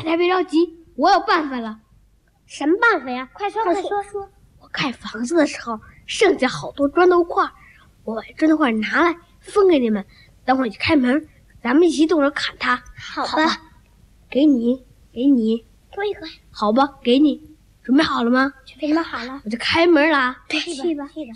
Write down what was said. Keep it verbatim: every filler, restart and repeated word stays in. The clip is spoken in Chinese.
太别着急，我有办法了。 什么办法呀？快说快说说！ 我盖房子的时候剩下好多砖头块，我把砖头块拿来分给你们。等会儿一开门，咱们一起动手砍它。 好吧， 给你，给你， 给我一盒。 好吧，给你。准备好了吗？ 准备好了， 我就开门了啊！ 对，去吧，去吧。